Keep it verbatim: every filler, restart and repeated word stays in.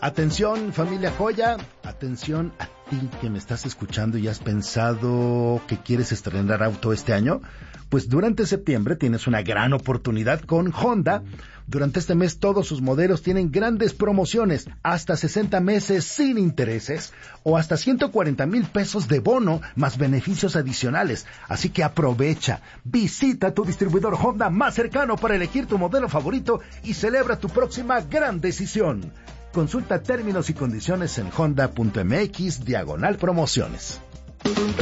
Atención, familia Joya, atención a ti que me estás escuchando y has pensado que quieres estrenar auto este año. Pues durante septiembre tienes una gran oportunidad con Honda. Durante este mes todos sus modelos tienen grandes promociones, hasta sesenta meses sin intereses o hasta ciento cuarenta mil pesos de bono más beneficios adicionales. Así que aprovecha, visita tu distribuidor Honda más cercano para elegir tu modelo favorito y celebra tu próxima gran decisión. Consulta términos y condiciones en honda punto m x diagonal promociones.